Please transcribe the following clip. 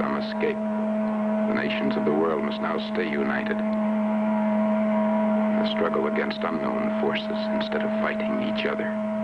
some escape. The nations of the world must now stay united in the struggle against unknown forces instead of fighting each other.